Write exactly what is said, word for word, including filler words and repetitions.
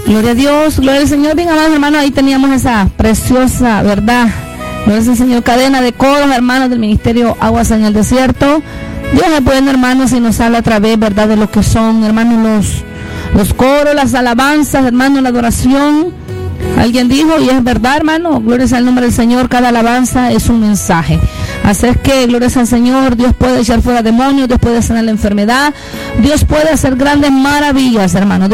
Gloria a Dios, gloria al Señor. Bien, amados hermanos, ahí teníamos esa preciosa, ¿verdad? Gloria al Señor, cadena de coros, hermanos del Ministerio Aguas en el Desierto. Dios es bueno, hermanos, y nos habla a través, ¿verdad?, de lo que son, hermanos, los, los coros, las alabanzas, hermanos, la adoración. Alguien dijo, y es verdad, hermano, gloria al nombre del Señor, cada alabanza es un mensaje. Así es que, gloria al Señor, Dios puede echar fuera demonios, Dios puede sanar la enfermedad, Dios puede hacer grandes maravillas, hermanos.